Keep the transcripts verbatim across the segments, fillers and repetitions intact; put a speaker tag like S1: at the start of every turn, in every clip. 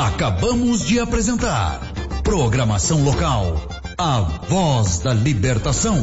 S1: Acabamos de apresentar programação local, A Voz da Libertação.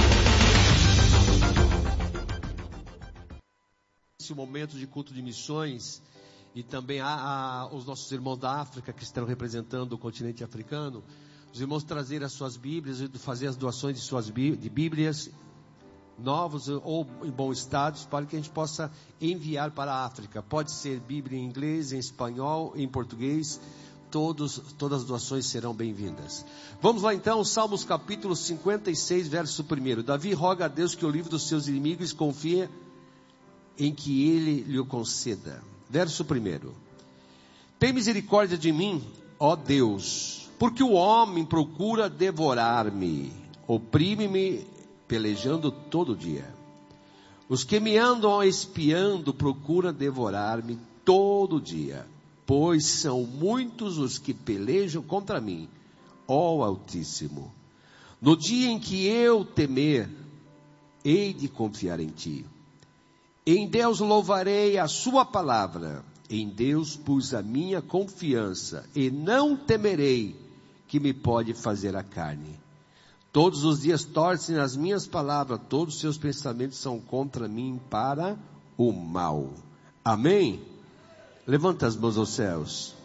S2: Esse momento de culto de missões e também há, há os nossos irmãos da África que estão representando o continente africano, os irmãos trazer as suas Bíblias e fazer as doações de suas bí- de Bíblias novos ou em bom estado para que a gente possa enviar para a África. Pode ser Bíblia em inglês, em espanhol, em português. Todos, todas as doações serão bem-vindas. Vamos lá então, Salmos capítulo cinquenta e seis, verso primeiro. Davi roga a Deus que o livre dos seus inimigos confia em que ele lhe o conceda. Verso primeiro. Tem misericórdia de mim, ó Deus, porque o homem procura devorar-me, oprime-me, pelejando todo dia. Os que me andam espiando procuram devorar-me todo dia, pois são muitos os que pelejam contra mim, ó Altíssimo. No dia em que eu temer, hei de confiar em ti. Em Deus louvarei a sua palavra, em Deus pus a minha confiança, e não temerei que me pode fazer a carne. Todos os dias torcem as minhas palavras, todos os seus pensamentos são contra mim para o mal. Amém? Levanta as mãos aos céus.